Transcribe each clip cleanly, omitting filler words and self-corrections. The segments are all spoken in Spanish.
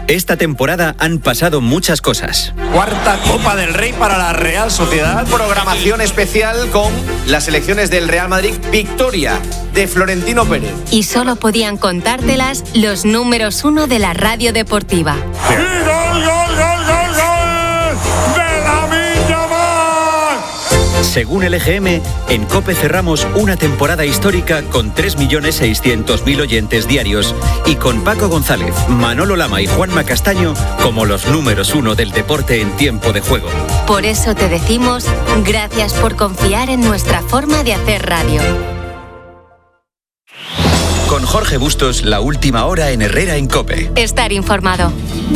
Esta temporada han pasado muchas cosas. Cuarta Copa del Rey para la Real Sociedad. Programación especial con las selecciones del Real Madrid. Victoria de Florentino Pérez. Y solo podían contártelas los números 1 de la radio deportiva. ¡Y gol, gol, gol, gol, gol! ¡De Lamine Yamal! Según el EGM, en COPE cerramos una temporada histórica con 3.600.000 oyentes diarios y con Paco González, Manolo Lama y Juanma Castaño como los números 1 del deporte en tiempo de juego. Por eso te decimos gracias por confiar en nuestra forma de hacer radio. Con Jorge Bustos, la última hora en Herrera en COPE. Estar informado.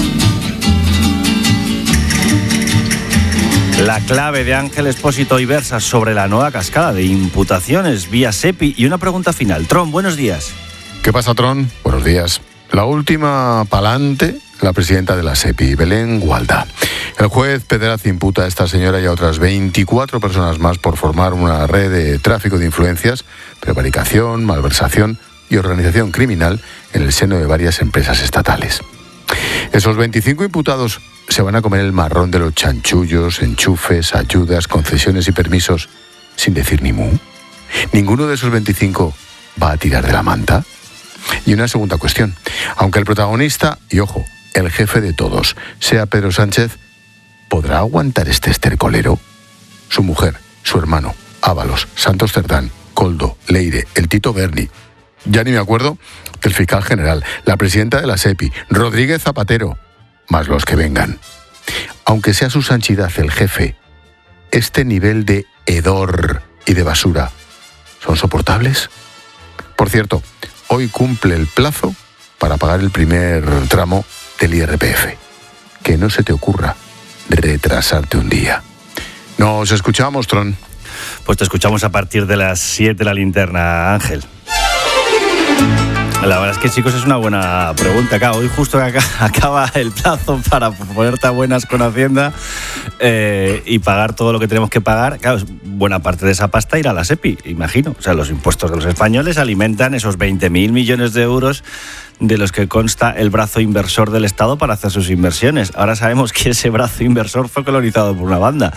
La clave de Ángel Expósito y Versas sobre la nueva cascada de imputaciones vía SEPI. Y una pregunta final. Tron, buenos días. ¿Qué pasa, Tron? Buenos días. La última pa'lante, la presidenta de la SEPI, Belén Gualda. El juez Pedraz imputa a esta señora y a otras 24 personas más por formar una red de tráfico de influencias, prevaricación, malversación y organización criminal en el seno de varias empresas estatales. Esos 25 imputados se van a comer el marrón de los chanchullos, enchufes, ayudas, concesiones y permisos sin decir ni mu. ¿Ninguno de esos 25 va a tirar de la manta? Y una segunda cuestión. Aunque el protagonista, y ojo, el jefe de todos, sea Pedro Sánchez, ¿podrá aguantar este estercolero? Su mujer, su hermano, Ábalos, Santos Cerdán, Koldo, Leire, el Tito Berni, ya ni me acuerdo del fiscal general, la presidenta de la SEPI, Rodríguez Zapatero, más los que vengan. Aunque sea su santidad el jefe, ¿este nivel de hedor y de basura son soportables? Por cierto, hoy cumple el plazo para pagar el primer tramo del IRPF. Que no se te ocurra retrasarte un día. Nos escuchamos, Tron. Pues te escuchamos a partir de las 7 la linterna, Ángel. La verdad es que, chicos, es una buena pregunta. Claro, hoy justo acaba el plazo para ponerte a buenas con Hacienda y pagar todo lo que tenemos que pagar. Claro, buena parte de esa pasta irá a la SEPI, imagino. O sea, los impuestos de los españoles alimentan esos 20.000 millones de euros de los que consta el brazo inversor del Estado para hacer sus inversiones. Ahora sabemos que ese brazo inversor fue colonizado por una banda.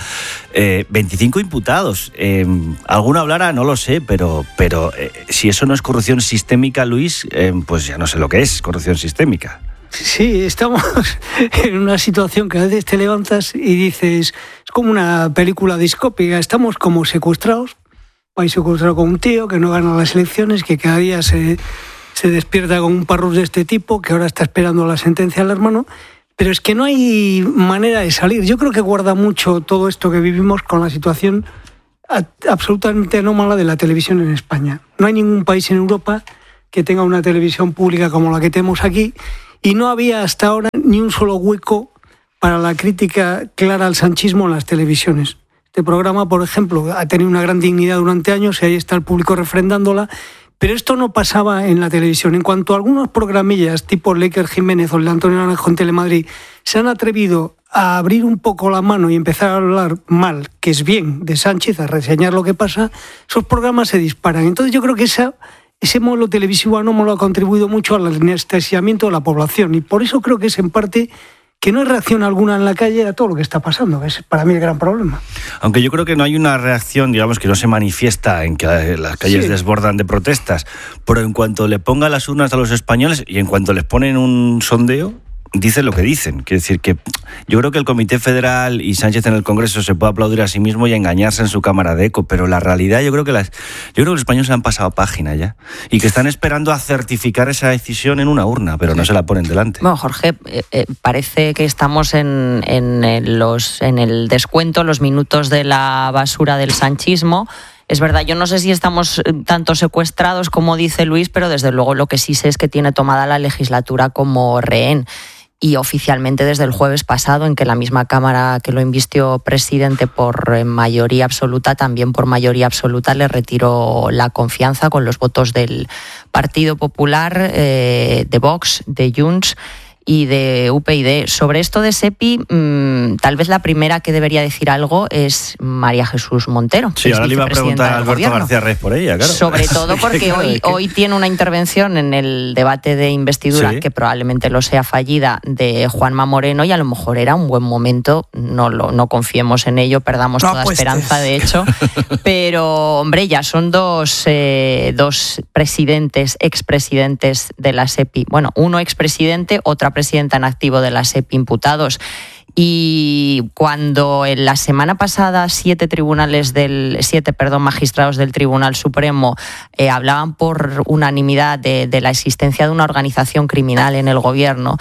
25 imputados. ¿Alguno hablará? No lo sé, pero si eso no es corrupción sistémica, Luis, pues ya no sé lo que es corrupción sistémica. Sí, estamos en una situación que a veces te levantas y dices, es como una película distópica, estamos como secuestrados, vais secuestrado con un tío que no gana las elecciones, que cada día se despierta con un parrus de este tipo, que ahora está esperando la sentencia al hermano, pero es que no hay manera de salir. Yo creo que guarda mucho todo esto que vivimos con la situación absolutamente anómala de la televisión en España. No hay ningún país en Europa que tenga una televisión pública como la que tenemos aquí, y no había hasta ahora ni un solo hueco para la crítica clara al sanchismo en las televisiones. Este programa, por ejemplo, ha tenido una gran dignidad durante años y ahí está el público refrendándola, pero esto no pasaba en la televisión. En cuanto a algunos programillas tipo Laker Jiménez o el de Antonio Naranjo en Telemadrid se han atrevido a abrir un poco la mano y empezar a hablar mal, que es bien, de Sánchez, a reseñar lo que pasa, esos programas se disparan. Entonces yo creo que ese modelo televisivo anómalo ha contribuido mucho al anestesiamiento de la población, y por eso creo que es en parte que no hay reacción alguna en la calle a todo lo que está pasando, que es para mí el gran problema. Aunque yo creo que no hay una reacción, digamos, que no se manifiesta en que las calles desbordan de protestas, pero en cuanto le pongan las urnas a los españoles y en cuanto les ponen un sondeo, dicen lo que dicen. Quiere decir que yo creo que el Comité Federal y Sánchez en el Congreso se puede aplaudir a sí mismo y engañarse en su cámara de eco, pero la realidad yo creo que los españoles se han pasado página ya y que están esperando a certificar esa decisión en una urna, pero no se la ponen delante. Bueno, Jorge, parece que estamos en el descuento, los minutos de la basura del sanchismo. Es verdad, yo no sé si estamos tanto secuestrados como dice Luis, pero desde luego lo que sí sé es que tiene tomada la legislatura como rehén. Y oficialmente desde el jueves pasado, en que la misma Cámara que lo invistió presidente por mayoría absoluta, también por mayoría absoluta le retiró la confianza con los votos del Partido Popular, de Vox, de Junts y de UPyD. Sobre esto de SEPI, tal vez la primera que debería decir algo es María Jesús Montero. Sí, ahora le iba a preguntar a Alberto García Reyes por ella, claro. Sobre todo porque hoy tiene una intervención en el debate de investidura, que probablemente lo sea fallida, de Juanma Moreno, y a lo mejor era un buen momento, no confiemos en ello, perdamos toda esperanza, de hecho, pero hombre, ya son dos expresidentes de la SEPI. Bueno, uno expresidente, otra presidenta en activo de la SEPI imputados. Y cuando en la semana pasada 7 magistrados del Tribunal Supremo hablaban por unanimidad de la existencia de una organización criminal en el gobierno,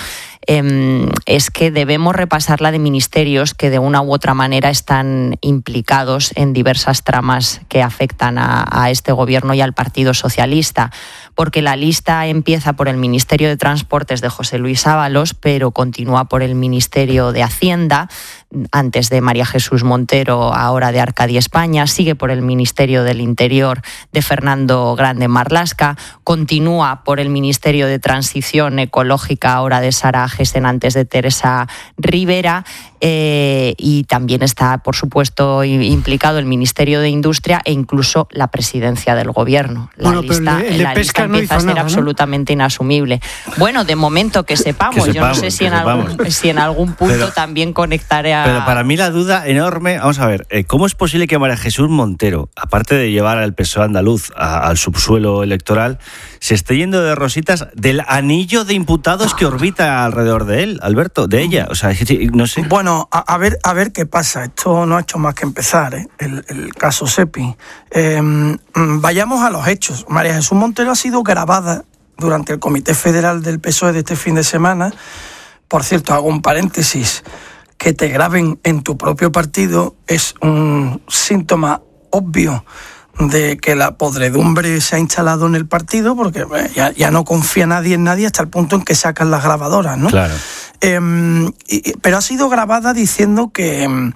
es que debemos repasar la de ministerios que de una u otra manera están implicados en diversas tramas que afectan a este gobierno y al Partido Socialista, porque la lista empieza por el Ministerio de Transportes de José Luis Ábalos, pero continúa por el Ministerio de Hacienda, antes de María Jesús Montero, ahora de Arcadia España, sigue por el Ministerio del Interior de Fernando Grande Marlaska, continúa por el Ministerio de Transición Ecológica, ahora de Sara Agesen, antes de Teresa Rivera, y también está, por supuesto, implicado el Ministerio de Industria e incluso la presidencia del Gobierno. La lista empieza a ser absolutamente inasumible. Bueno, de momento que sepamos, yo no sé si en algún punto también conectaré a... Pero para mí la duda enorme, vamos a ver, ¿cómo es posible que María Jesús Montero, aparte de llevar al PSOE andaluz al subsuelo electoral, se esté yendo de rositas del anillo de imputados que orbita alrededor de él, Alberto, de ella? O sea, no sé. Bueno, a ver qué pasa. Esto no ha hecho más que empezar, el caso SEPI. Vayamos a los hechos. María Jesús Montero ha sido grabada durante el Comité Federal del PSOE de este fin de semana. Por cierto, hago un paréntesis. Que te graben en tu propio partido es un síntoma obvio de que la podredumbre se ha instalado en el partido, porque ya no confía nadie en nadie hasta el punto en que sacan las grabadoras, ¿no? Claro. Pero ha sido grabada diciendo que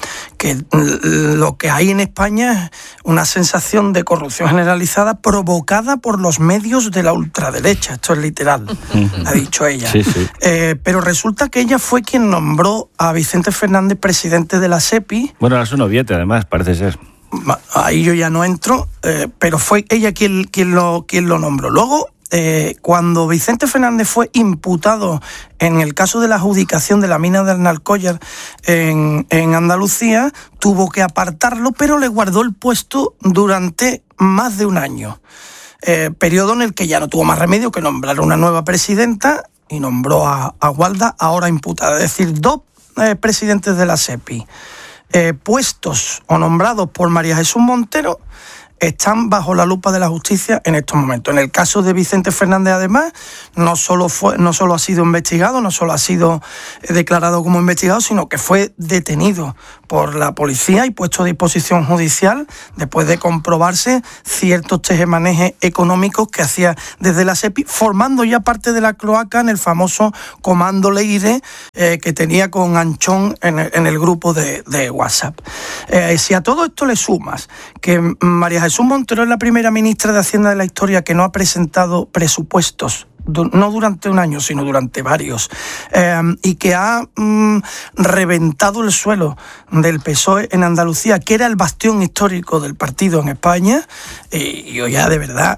lo que hay en España es una sensación de corrupción generalizada provocada por los medios de la ultraderecha. Esto es literal, ha dicho ella. Sí, sí. Pero resulta que ella fue quien nombró a Vicente Fernández presidente de la SEPI. Bueno, era su noviete, además, parece ser. Ahí yo ya no entro, pero fue ella quien lo nombró. Luego, cuando Vicente Fernández fue imputado en el caso de la adjudicación de la mina de Arnalcollar en Andalucía, tuvo que apartarlo, pero le guardó el puesto durante más de un año. Periodo en el que ya no tuvo más remedio que nombrar una nueva presidenta y nombró a Gualda, ahora imputada. Es decir, 2 presidentes de la SEPI puestos o nombrados por María Jesús Montero están bajo la lupa de la justicia en estos momentos. En el caso de Vicente Fernández, además, no solo ha sido investigado, no solo ha sido declarado como investigado, sino que fue detenido por la policía y puesto a disposición judicial después de comprobarse ciertos tejemanejes económicos que hacía desde la SEPI, formando ya parte de la cloaca en el famoso Comando Leire que tenía con Anchón en el grupo de WhatsApp. Si a todo esto le sumas que María Jesús Montero es la primera ministra de Hacienda de la historia que no ha presentado presupuestos, no durante un año, sino durante varios, y que ha reventado el suelo del PSOE en Andalucía, que era el bastión histórico del partido en España, y yo ya de verdad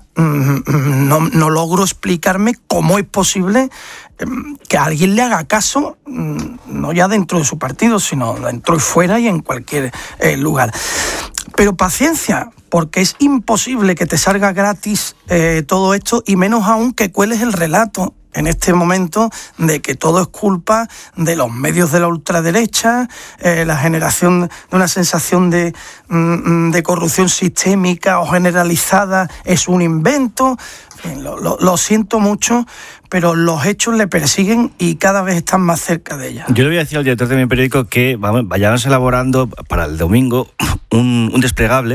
no logro explicarme cómo es posible que a alguien le haga caso, no ya dentro de su partido, sino dentro y fuera y en cualquier lugar. Pero paciencia, porque es imposible que te salga gratis todo esto, y menos aún que cueles el relato en este momento de que todo es culpa de los medios de la ultraderecha, la generación de una sensación de corrupción sistémica o generalizada es un invento. Lo siento mucho, pero los hechos le persiguen y cada vez están más cerca de ella. Yo le voy a decir al director de mi periódico que vayamos elaborando para el domingo un desplegable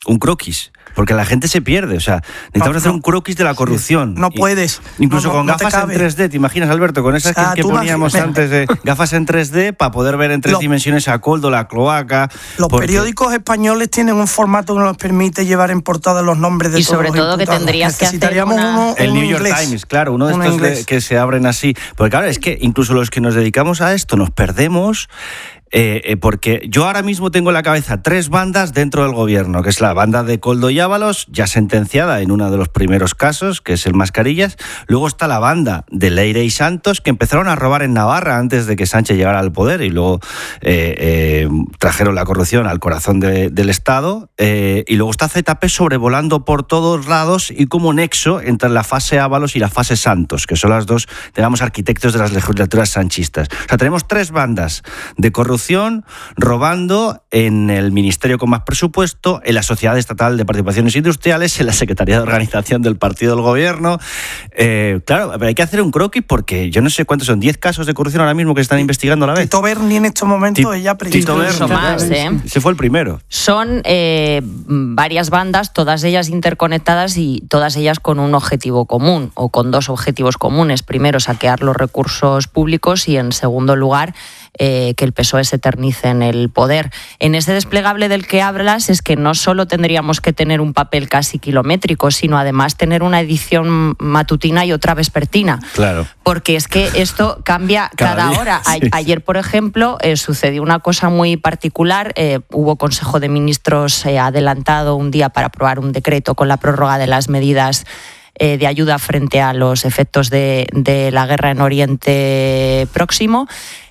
un croquis. Porque la gente se pierde, o sea, necesitamos hacer un croquis de la corrupción. No puedes. Incluso con gafas en 3D, ¿te imaginas, Alberto? Con esas que poníamos antes de gafas en 3D para poder ver en 3 dimensiones a Coldo, la cloaca. Los periódicos españoles tienen un formato que nos permite llevar en portada los nombres de todos los imputados. Y sobre todo que tendrías que hacer el New York Times, claro, uno de estos que se abren así. Porque claro, es que incluso los que nos dedicamos a esto nos perdemos. Porque yo ahora mismo tengo en la cabeza 3 bandas dentro del gobierno, que es la banda de Coldo y Ábalos, ya sentenciada en uno de los primeros casos, que es el Mascarillas. Luego está la banda de Leire y Santos, que empezaron a robar en Navarra antes de que Sánchez llegara al poder y luego trajeron la corrupción al corazón del Estado. Y luego está ZP sobrevolando por todos lados y como nexo entre la fase Ábalos y la fase Santos, que son las dos, digamos, arquitectos de las legislaturas sanchistas. O sea, tenemos 3 bandas de corrupción robando en el ministerio con más presupuesto, en la Sociedad Estatal de Participaciones Industriales, en la Secretaría de Organización del Partido del Gobierno. Claro, pero hay que hacer un croquis porque yo no sé cuántos son, 10 casos de corrupción ahora mismo que están investigando a la vez. Tito Berni en estos momentos ella Tito Berni más, se fue el primero. Son varias bandas, todas ellas interconectadas y todas ellas con un objetivo común o con 2 objetivos comunes. Primero, saquear los recursos públicos y en segundo lugar, que el PSOE se eternice en el poder. En ese desplegable del que hablas es que no solo tendríamos que tener un papel casi kilométrico, sino además tener una edición matutina y otra vespertina. Claro. Porque es que esto cambia cada hora. Sí. Ayer, por ejemplo, sucedió una cosa muy particular. Hubo Consejo de Ministros adelantado un día para aprobar un decreto con la prórroga de las medidas de ayuda frente a los efectos de la guerra en Oriente Próximo.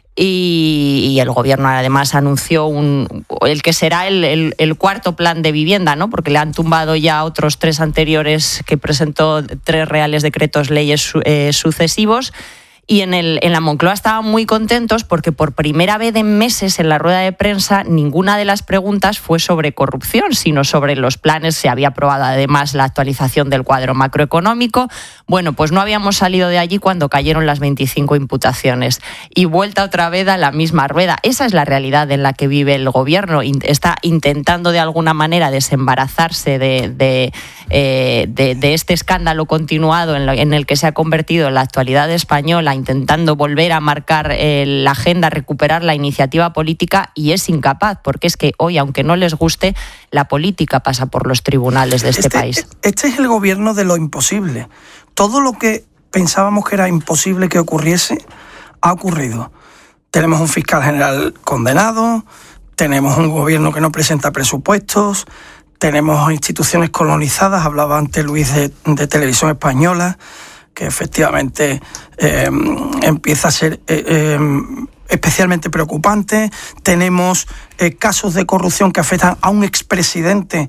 Y el gobierno además anunció el que será el 4º plan de vivienda, ¿no? Porque le han tumbado ya otros 3 anteriores que presentó 3 reales decretos leyes sucesivos. Y en la Moncloa estaban muy contentos porque por primera vez en meses en la rueda de prensa ninguna de las preguntas fue sobre corrupción, sino sobre los planes. Se había aprobado además la actualización del cuadro macroeconómico. Bueno, pues no habíamos salido de allí cuando cayeron las 25 imputaciones. Y vuelta otra vez a la misma rueda. Esa es la realidad en la que vive el gobierno. Está intentando de alguna manera desembarazarse de este escándalo continuado en el que se ha convertido la actualidad española, intentando volver a marcar la agenda, recuperar la iniciativa política, y es incapaz, porque es que hoy, aunque no les guste, la política pasa por los tribunales de este país. Este es el gobierno de lo imposible. Todo lo que pensábamos que era imposible que ocurriese, ha ocurrido. Tenemos un fiscal general condenado, tenemos un gobierno que no presenta presupuestos, tenemos instituciones colonizadas, hablaba antes Luis de Televisión Española, que efectivamente empieza a ser especialmente preocupante. Tenemos casos de corrupción que afectan a un expresidente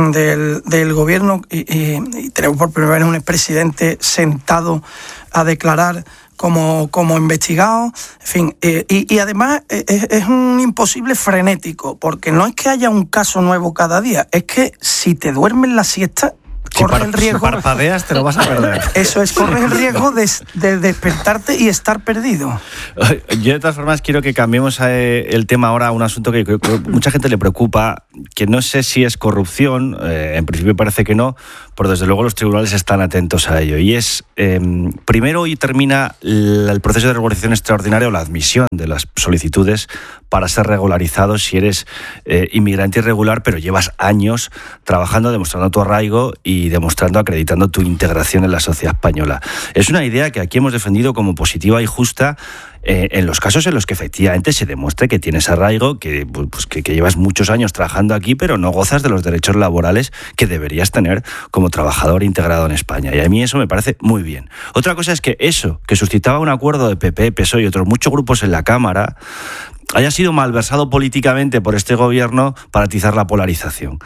del gobierno y tenemos por primera vez un expresidente sentado a declarar como investigado. En fin, y además es un imposible frenético, porque no es que haya un caso nuevo cada día, es que si te duermes la siesta, corres el riesgo. Si parpadeas, te lo vas a perder. Eso es, corres el riesgo de despertarte y estar perdido. Yo, de todas formas, quiero que cambiemos el tema ahora a un asunto que mucha gente le preocupa, que no sé si es corrupción, en principio parece que no, pero desde luego los tribunales están atentos a ello. Y es, primero, hoy termina el proceso de regularización extraordinaria o la admisión de las solicitudes para ser regularizado si eres inmigrante irregular, pero llevas años trabajando, demostrando tu arraigo y demostrando, acreditando tu integración en la sociedad española. Es una idea que aquí hemos defendido como positiva y justa en los casos en los que efectivamente se demuestre que tienes arraigo, que llevas muchos años trabajando aquí, pero no gozas de los derechos laborales que deberías tener como trabajador integrado en España. Y a mí eso me parece muy bien. Otra cosa es que eso, que suscitaba un acuerdo de PP, PSOE y otros muchos grupos en la Cámara, haya sido malversado políticamente por este gobierno para atizar la polarización.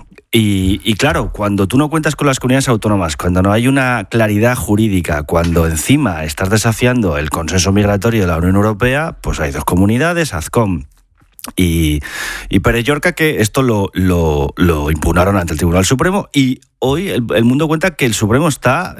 Y claro, cuando tú no cuentas con las comunidades autónomas, cuando no hay una claridad jurídica, cuando encima estás desafiando el consenso migratorio de la Unión Europea, pues hay 2 comunidades, Azcom y Pérez Llorca, que esto lo impugnaron ante el Tribunal Supremo, y hoy el mundo cuenta que el Supremo está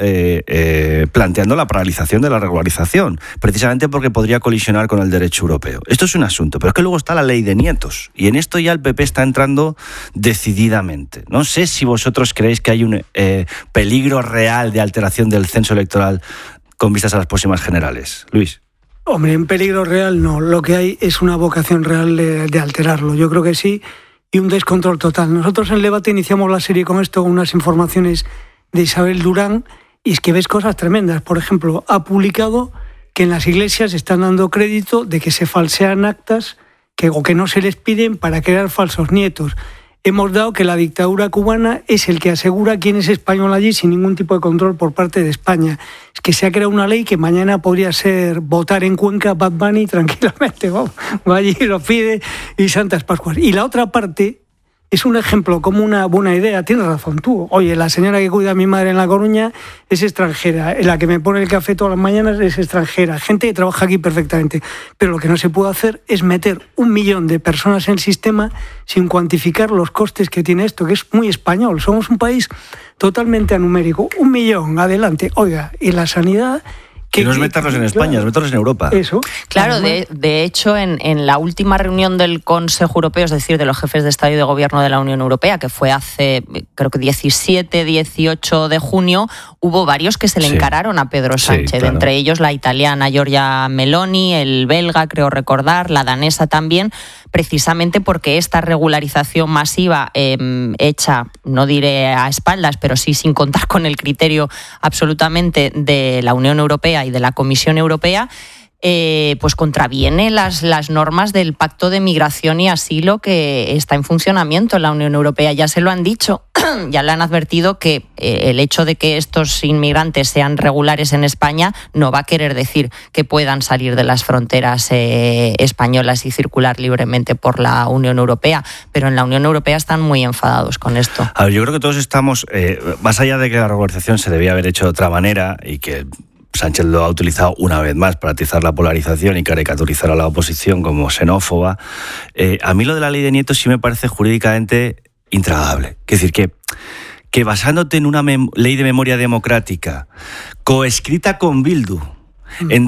planteando la paralización de la regularización, precisamente porque podría colisionar con el derecho europeo. Esto es un asunto, pero es que luego está la ley de nietos, y en esto ya el PP está entrando decididamente. No sé si vosotros creéis que hay un peligro real de alteración del censo electoral con vistas a las próximas generales. Luis. Hombre, en peligro real no. Lo que hay es una vocación real de alterarlo. Yo creo que sí, y un descontrol total. Nosotros en el debate iniciamos la serie con esto, con unas informaciones de Isabel Durán, y es que ves cosas tremendas. Por ejemplo, ha publicado que en las iglesias están dando crédito de que se falsean actas o que no se les piden para crear falsos nietos. Hemos dado que la dictadura cubana es el que asegura quién es español allí sin ningún tipo de control por parte de España. Es que se ha creado una ley que mañana podría ser votar en Cuenca Bad Bunny tranquilamente. Va allí, lo pide, y Santas Pascuas. Y la otra parte es un ejemplo como una buena idea. Tienes razón tú. Oye, la señora que cuida a mi madre en La Coruña es extranjera. La que me pone el café todas las mañanas es extranjera. Gente que trabaja aquí perfectamente. Pero lo que no se puede hacer es meter 1 millón de personas en el sistema sin cuantificar los costes que tiene esto, que es muy español. Somos un país totalmente anumérico. 1 millón, adelante. Oiga, y la sanidad... Que no es meterlos en España, es meterlos en Europa. Eso. Claro, de hecho, en la última reunión del Consejo Europeo, es decir, de los jefes de Estado y de Gobierno de la Unión Europea, que fue hace, creo que 17, 18 de junio, hubo varios que se le encararon a Pedro Sánchez, sí, claro. Entre ellos la italiana Giorgia Meloni, el belga, creo recordar, la danesa también, precisamente porque esta regularización masiva hecha, no diré a espaldas, pero sí sin contar con el criterio absolutamente de la Unión Europea y de la Comisión Europea, pues contraviene las normas del Pacto de Migración y Asilo que está en funcionamiento en la Unión Europea. Ya se lo han dicho, ya le han advertido que el hecho de que estos inmigrantes sean regulares en España no va a querer decir que puedan salir de las fronteras españolas y circular libremente por la Unión Europea, pero en la Unión Europea están muy enfadados con esto. A ver, yo creo que todos estamos, más allá de que la regularización se debía haber hecho de otra manera y que Sánchez lo ha utilizado una vez más para atizar la polarización y caricaturizar a la oposición como xenófoba. A mí lo de la ley de nietos sí me parece jurídicamente intragable. Es decir, que basándote en una ley de memoria democrática coescrita con Bildu en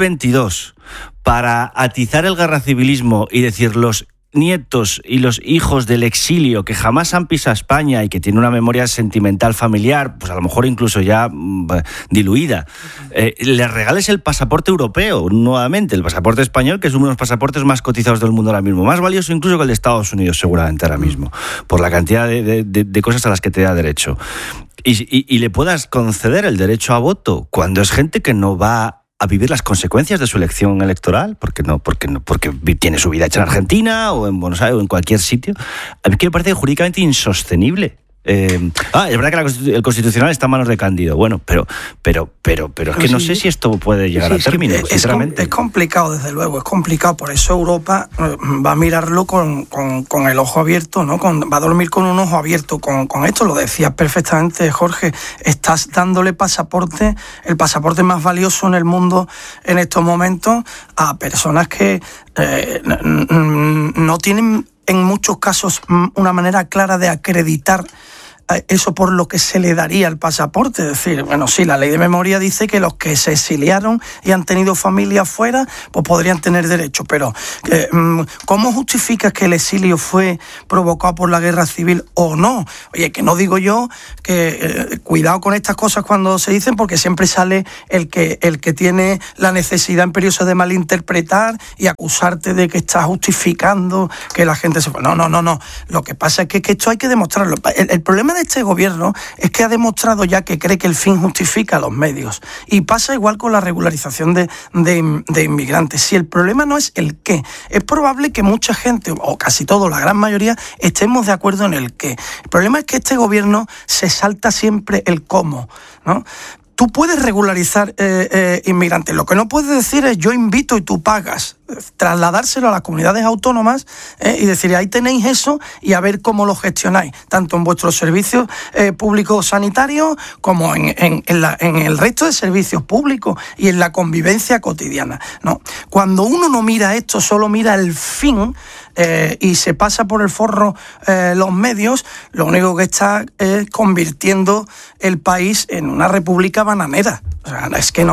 2022 para atizar el guerracivilismo y decir los nietos y los hijos del exilio que jamás han pisado España y que tienen una memoria sentimental familiar, pues a lo mejor incluso ya diluida, les regales el pasaporte europeo nuevamente, el pasaporte español, que es uno de los pasaportes más cotizados del mundo ahora mismo, más valioso incluso que el de Estados Unidos seguramente ahora mismo, por la cantidad de cosas a las que te da derecho. Y le puedas conceder el derecho a voto cuando es gente que no va a vivir las consecuencias de su elección electoral, porque tiene su vida hecha en Argentina o en Buenos Aires o en cualquier sitio. A mí que me parece jurídicamente insostenible. Es verdad que el Constitucional está en manos de Cándido, bueno, pero es que no sé si esto puede llegar a término, sinceramente. Es complicado, desde luego, es complicado, por eso Europa va a mirarlo con el ojo abierto, ¿no? Va a dormir con un ojo abierto con esto, lo decías perfectamente, Jorge, estás dándole el pasaporte más valioso en el mundo en estos momentos a personas que no tienen en muchos casos una manera clara de acreditar eso por lo que se le daría el pasaporte. Es decir, bueno, sí, la ley de memoria dice que los que se exiliaron y han tenido familia fuera, pues podrían tener derecho, pero ¿cómo justificas que el exilio fue provocado por la guerra civil o no? Oye, que no digo yo que cuidado con estas cosas cuando se dicen, porque siempre sale el que tiene la necesidad imperiosa de malinterpretar y acusarte de que estás justificando que la gente se fue. No. Lo que pasa es que esto hay que demostrarlo. El problema de este gobierno es que ha demostrado ya que cree que el fin justifica los medios. Y pasa igual con la regularización de inmigrantes. Si el problema no es el qué, es probable que mucha gente, o casi todo, la gran mayoría, estemos de acuerdo en el qué. El problema es que este gobierno se salta siempre el cómo, ¿no? Tú puedes regularizar inmigrantes. Lo que no puedes decir es yo invito y tú pagas. trasladárselo a las comunidades autónomas y decir, ahí tenéis eso y a ver cómo lo gestionáis, tanto en vuestros servicios públicos sanitarios como en el resto de servicios públicos y en la convivencia cotidiana. No, cuando uno no mira esto, solo mira el fin y se pasa por el forro los medios, lo único que está es convirtiendo el país en una república bananera. O sea,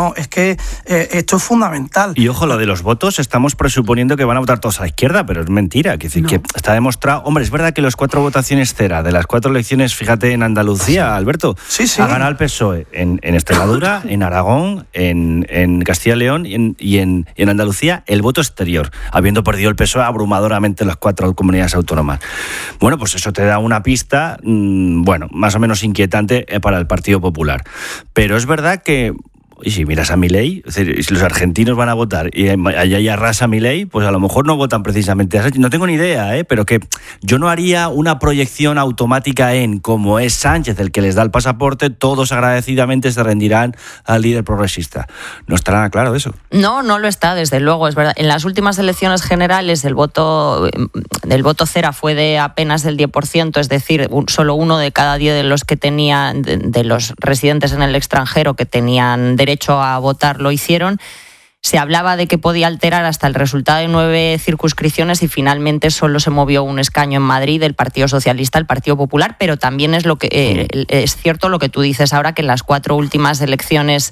esto es fundamental. Y ojo, lo de los votos, estamos presuponiendo que van a votar todos a la izquierda, pero es mentira. Es decir, que está demostrado. Hombre, es verdad que las 4 votaciones cera de las 4 elecciones, fíjate, en Andalucía, Alberto, ha ganado el PSOE en Extremadura, en Aragón, en Castilla y León y en Andalucía el voto exterior, habiendo perdido el PSOE abrumadoramente en las 4 comunidades autónomas. Bueno, pues eso te da una pista, más o menos inquietante para el Partido Popular. Pero es verdad que, y si miras a Milei, es decir, si los argentinos van a votar y allá arrasa Milei, pues a lo mejor no votan precisamente a Sánchez. No tengo ni idea, pero que yo no haría una proyección automática en, como es Sánchez el que les da el pasaporte, todos agradecidamente se rendirán al líder progresista. No está nada claro eso. No lo está, desde luego, es verdad. En las últimas elecciones generales el voto cera fue de apenas del 10%, es decir, solo 1 de cada 10 de los que tenían, de los residentes en el extranjero que tenían derecho a votar lo hicieron. Se hablaba de que podía alterar hasta el resultado de 9 circunscripciones y finalmente solo se movió un escaño en Madrid del Partido Socialista al Partido Popular, pero también es es cierto lo que tú dices ahora, que en las 4 últimas elecciones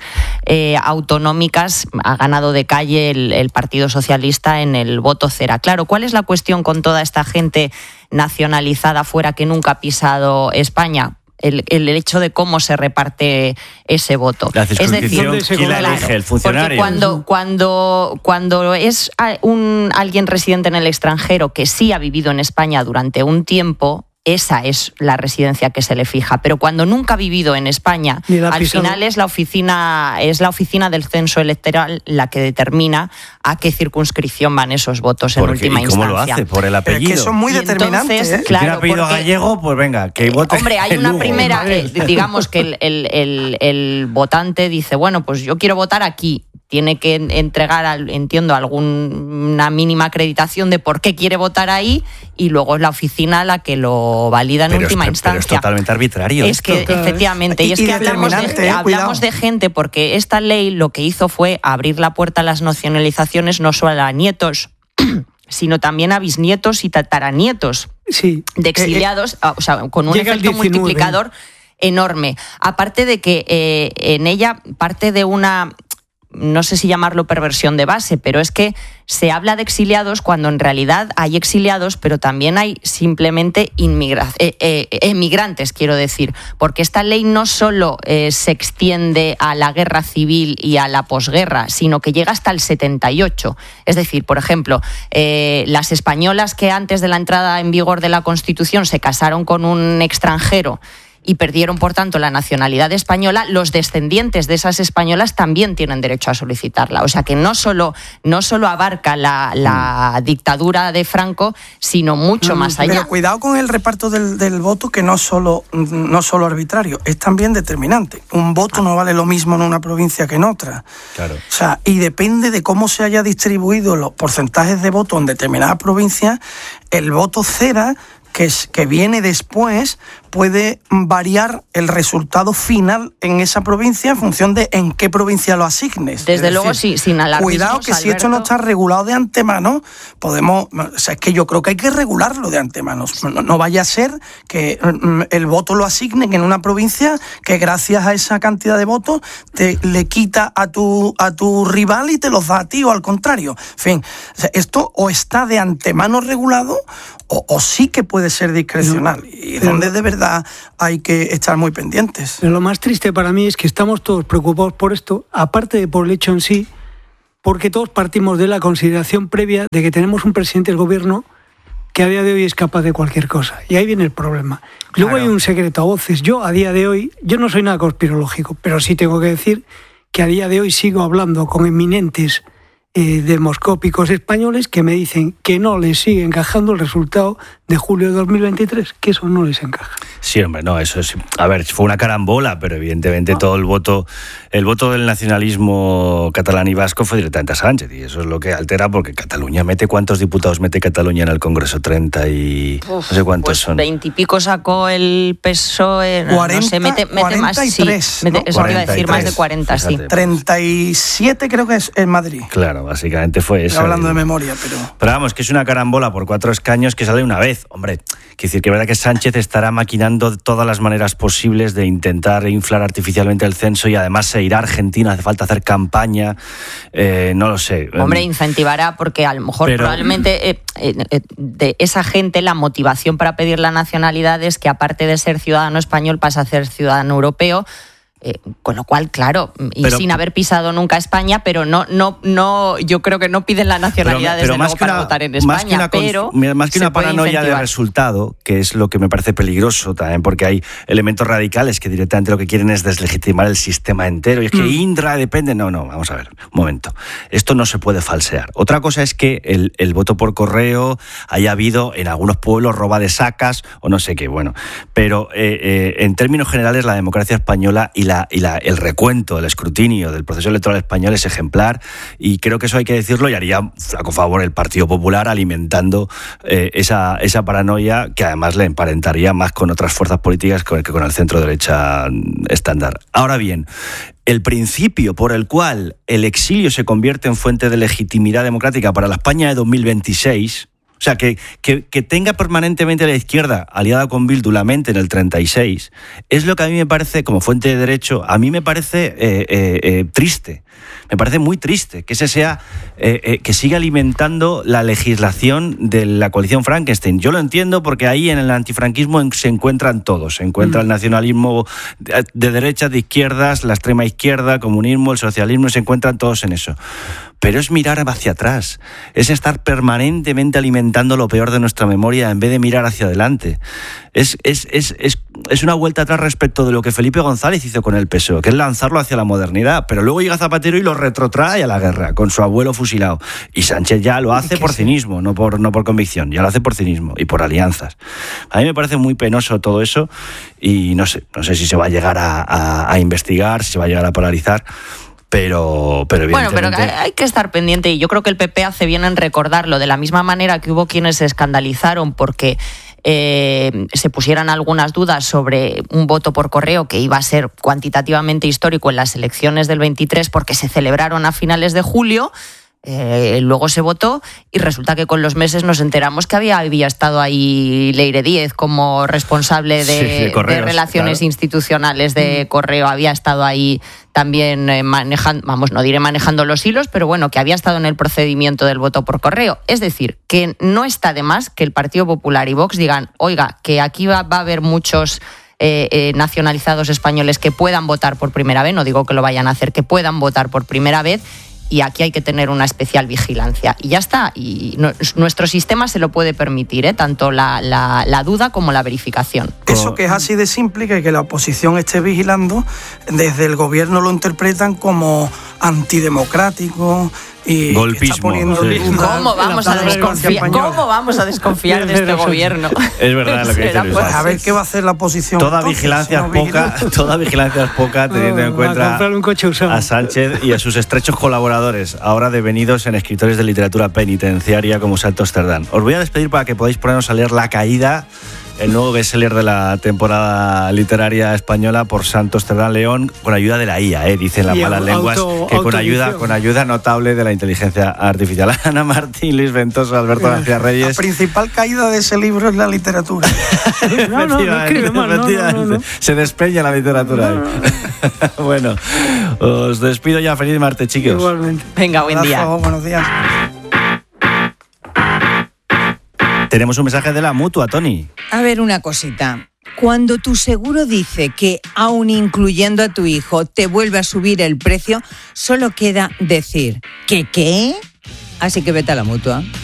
autonómicas ha ganado de calle el Partido Socialista en el voto cera. Claro, ¿cuál es la cuestión con toda esta gente nacionalizada fuera que nunca ha pisado España? El hecho de cómo se reparte ese voto. Es decir, ¿quién la elige? ¿El funcionario? Porque cuando es alguien residente en el extranjero que sí ha vivido en España durante un tiempo, esa es la residencia que se le fija. Pero cuando nunca ha vivido en España, al final es la oficina del censo electoral la que determina a qué circunscripción van esos votos en última instancia. ¿Cómo lo hace? ¿Por el apellido? Es que son muy determinantes. Entonces, claro, ¿tiene apellido gallego? Pues venga, que vote. Hombre, hay una primera, digamos que el votante dice, bueno, pues yo quiero votar aquí. Tiene que entregar, alguna mínima acreditación de por qué quiere votar ahí y luego es la oficina la que lo valida en última instancia. Pero es totalmente arbitrario. Es que, efectivamente, y es que hablamos de gente, porque esta ley lo que hizo fue abrir la puerta a las nacionalizaciones no solo a nietos, sino también a bisnietos y tataranietos de exiliados, o sea, con un efecto multiplicador enorme. Aparte de que en ella parte de una... no sé si llamarlo perversión de base, pero es que se habla de exiliados cuando en realidad hay exiliados, pero también hay simplemente emigrantes, quiero decir, porque esta ley no solo se extiende a la guerra civil y a la posguerra, sino que llega hasta el 78. Es decir, por ejemplo, las españolas que antes de la entrada en vigor de la Constitución se casaron con un extranjero y perdieron, por tanto, la nacionalidad española, los descendientes de esas españolas también tienen derecho a solicitarla. O sea que no solo abarca la dictadura de Franco, sino mucho más allá. Pero cuidado con el reparto del voto, que no solo arbitrario, es también determinante. Un voto no vale lo mismo en una provincia que en otra. Claro. O sea, y depende de cómo se haya distribuido los porcentajes de voto en determinadas provincias, el voto cera que viene después puede variar el resultado final en esa provincia en función de en qué provincia lo asignes. Desde luego, sí, sin alarmismos, cuidado que Alberto, si esto no está regulado de antemano, podemos... O sea, es que yo creo que hay que regularlo de antemano. No vaya a ser que el voto lo asignen en una provincia que gracias a esa cantidad de votos le quita a tu rival y te los da a ti, o al contrario. En fin, o sea, esto o está de antemano regulado o sí que puede ser discrecional, y donde de verdad hay que estar muy pendientes. Pero lo más triste para mí es que estamos todos preocupados por esto, aparte de por el hecho en sí, porque todos partimos de la consideración previa de que tenemos un presidente del gobierno que a día de hoy es capaz de cualquier cosa. Y ahí viene el problema. Luego hay un secreto a voces. Yo a día de hoy, yo no soy nada conspirológico, pero sí tengo que decir que a día de hoy sigo hablando con eminentes demoscópicos españoles que me dicen que no les sigue encajando el resultado de julio de 2023, que eso no les encaja. Sí, hombre, no, eso es... A ver, fue una carambola, pero evidentemente todo el voto del nacionalismo catalán y vasco fue directamente a Sánchez, y eso es lo que altera, porque Cataluña mete... ¿Cuántos diputados mete Cataluña en el Congreso? 30 y... no sé cuántos pues son. 20 y pico sacó el PSOE, 40, no sé, mete más, sí. ¿no? Eso te iba a decir, más de 40, fíjate, sí. 37 creo que es en Madrid. Claro, básicamente fue eso. Estoy hablando de memoria, Pero vamos, que es una carambola por 4 escaños que sale una vez. Hombre, quiero decir que es verdad que Sánchez estará maquinando todas las maneras posibles de intentar inflar artificialmente el censo, y además se irá a Argentina, hace falta hacer campaña, no lo sé. Hombre, incentivará, porque a lo mejor probablemente de esa gente la motivación para pedir la nacionalidad es que, aparte de ser ciudadano español, pasa a ser ciudadano europeo. Con lo cual, claro, sin haber pisado nunca España, pero no, yo creo que no piden la nacionalidad desde luego para votar en España, más que una paranoia de resultado, que es lo que me parece peligroso también, porque hay elementos radicales que directamente lo que quieren es deslegitimar el sistema entero, y es que Indra depende. No, vamos a ver, un momento, esto no se puede falsear. Otra cosa es que el voto por correo haya habido en algunos pueblos roba de sacas o no sé qué, bueno, pero en términos generales la democracia española y el recuento, el escrutinio del proceso electoral español es ejemplar, y creo que eso hay que decirlo, y haría flaco favor el Partido Popular alimentando esa paranoia, que además le emparentaría más con otras fuerzas políticas que con el centro derecha estándar. Ahora bien, el principio por el cual el exilio se convierte en fuente de legitimidad democrática para la España de 2026... O sea, que tenga permanentemente la izquierda aliada con Bildu la mente en el 36, es lo que a mí me parece, como fuente de derecho, a mí me parece triste. Me parece muy triste que ese sea, que siga alimentando la legislación de la coalición Frankenstein. Yo lo entiendo, porque ahí en el antifranquismo se encuentran todos. Se encuentra el nacionalismo de derechas, de izquierdas, la extrema izquierda, el comunismo, el socialismo, se encuentran todos en eso. Pero es mirar hacia atrás, es estar permanentemente alimentando lo peor de nuestra memoria en vez de mirar hacia adelante. Es una vuelta atrás respecto de lo que Felipe González hizo con el PSOE, que es lanzarlo hacia la modernidad, pero luego llega Zapatero y lo retrotrae a la guerra, con su abuelo fusilado. Y Sánchez ya lo hace por cinismo, no por convicción, ya lo hace por cinismo y por alianzas. A mí me parece muy penoso todo eso, y no sé si se va a llegar a investigar, si se va a llegar a paralizar. Pero evidentemente... Bueno, pero hay que estar pendiente, y yo creo que el PP hace bien en recordarlo, de la misma manera que hubo quienes se escandalizaron porque se pusieran algunas dudas sobre un voto por correo que iba a ser cuantitativamente histórico en las elecciones del 23 porque se celebraron a finales de julio. Luego se votó y resulta que con los meses nos enteramos que había estado ahí Leire Díez como responsable de relaciones institucionales de Correo, había estado ahí también manejando, no diré manejando los hilos, pero bueno, que había estado en el procedimiento del voto por correo. Es decir, que no está de más que el Partido Popular y Vox digan, oiga, que aquí va a haber muchos nacionalizados españoles que puedan votar por primera vez, no digo que lo vayan a hacer, que puedan votar por primera vez, y aquí hay que tener una especial vigilancia. Y ya está, y nuestro sistema se lo puede permitir, tanto la duda como la verificación. Eso que es así de simple, que la oposición esté vigilando, desde el gobierno lo interpretan como antidemocrático y golpismo. ¿Cómo vamos a desconfiar de este gobierno? Es verdad lo que dice Luis. Pues a ver qué va a hacer la oposición. Toda vigilancia es poca teniendo en cuenta a Sánchez y a sus estrechos colaboradores, ahora devenidos en escritores de literatura penitenciaria como Santos Cerdán. Os voy a despedir para que podáis ponernos a leer La Caída, el nuevo bestseller de la temporada literaria española por Santos Cerdán León, con ayuda de la IA, dicen las malas lenguas, que con ayuda notable de la inteligencia artificial. Ana Martín, Luis Ventoso, Alberto García Reyes. La principal caída de ese libro es la literatura. No escribe mal, no. Se despeña la literatura ahí. Bueno, os despido ya. Feliz martes, chicos. Igualmente. Venga, buen día. Buenos días. Tenemos un mensaje de la Mutua, Tony. A ver, una cosita. Cuando tu seguro dice que, aun incluyendo a tu hijo, te vuelve a subir el precio, solo queda decir ¿qué? Así que vete a la Mutua.